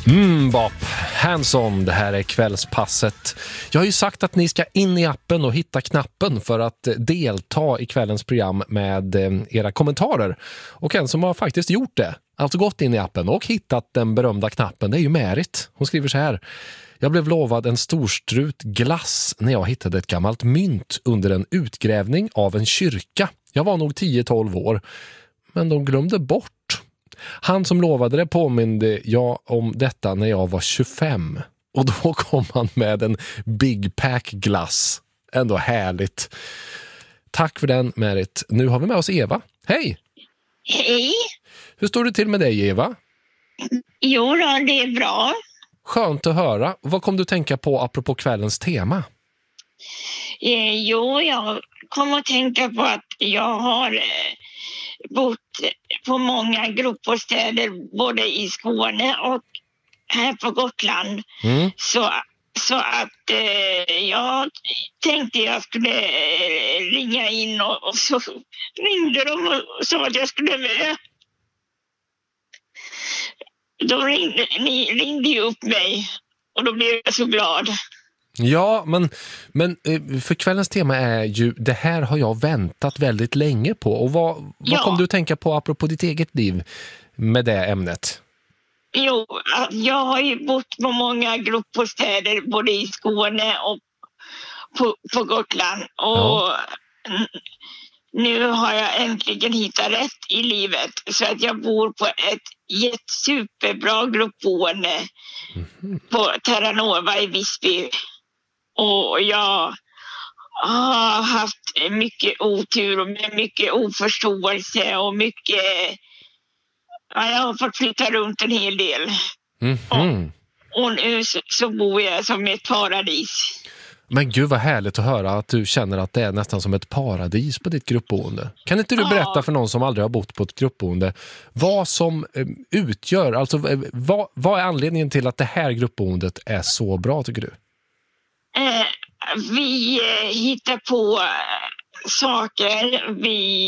Bop, hands-on, det här är kvällspasset. Jag har ju sagt att ni ska in i appen och hitta knappen för att delta i kvällens program med era kommentarer. Och en som har faktiskt gjort det, alltså gått in i appen och hittat den berömda knappen, det är ju Märit. Hon skriver så här: jag blev lovad en storstrut glass när jag hittade ett gammalt mynt under en utgrävning av en kyrka. Jag var nog 10-12 år, men de glömde bort. Han som lovade det påminde jag om detta när jag var 25. Och då kom han med en Big Pack glass. Ändå härligt. Tack för den, Märit. Nu har vi med oss Eva. Hej! Hej! Hur står det till med dig, Eva? Jo då, det är bra. Skönt att höra. Vad kom du tänka på apropå kvällens tema? Jo, jag kom att tänka på att jag har bott på många gruppbostäder både i Skåne och här på Gotland. Så att jag tänkte jag skulle ringa in och så ringde de och sa att jag skulle med. Då ringde ju upp mig och då blev jag så glad. Ja, men för kvällens tema är ju, det här har jag väntat väldigt länge på. Och vad kom du att tänka på apropå ditt eget liv med det ämnet? Jo, jag har ju bott på många gruppbostäder både i Skåne och på Gotland. Och nu har jag äntligen hittat rätt i livet. Så att jag bor på ett superbra gruppboende på Terranova i Visby. Och jag har haft mycket otur och mycket oförståelse och mycket... Ja, jag har fått flytta runt en hel del. Och nu så bor jag som ett paradis. Men gud vad härligt att höra att du känner att det är nästan som ett paradis på ditt gruppboende. Kan inte du berätta för någon som aldrig har bott på ett gruppboende vad som utgör, alltså vad är anledningen till att det här gruppboendet är så bra, tycker du? Vi hittar på saker, vi